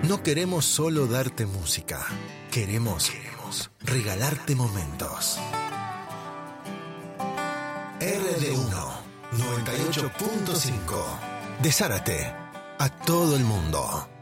No queremos solo darte música, queremos regalarte momentos. RD1 98.5 de Zárate a todo el mundo.